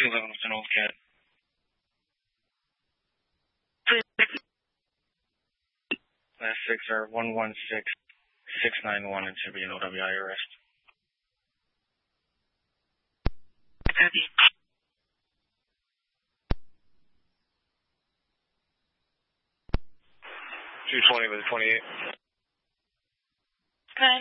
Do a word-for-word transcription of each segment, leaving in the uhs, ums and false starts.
two eleven with an old cat. Last six are one one six six nine one and should be an O W I arrest. Copy. two twenty with a twenty-eight. Okay.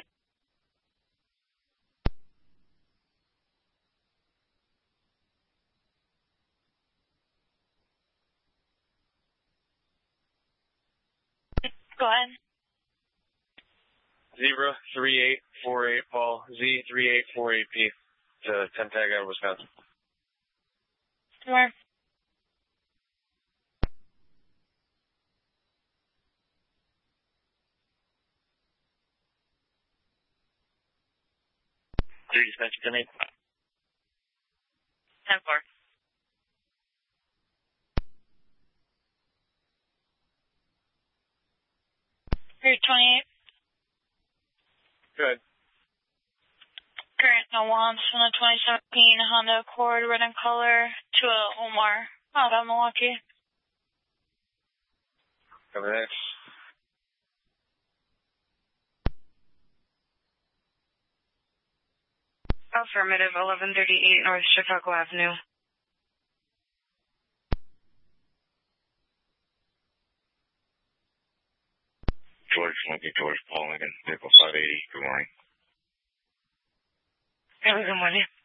Go ahead. Zebra three eight four eight Paul Z three eight four eight P to ten tag out of Wisconsin. Where? Three dispatch ten eight. ten four. Three twenty-eight. Good. Current no wants from the twenty seventeen Honda Accord, red in color, to a Omar out of Milwaukee. Coming next. Affirmative, eleven thirty-eight North Chicago Avenue. George Lincoln, George Paul Lincoln, vehicle five eighty. Good morning. Good morning.